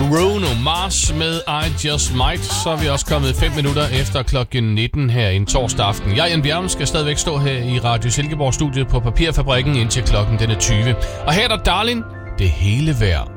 Bruno Mars med I Just Might. Så er vi også kommet 5 minutter efter klokken 19 her en torsdag aften. Jeg, Jan Bjerg, skal stadigvæk stå her i Radio Silkeborg-studiet på Papirfabrikken indtil klokken den er 20. Og her er der Darling, det hele værd.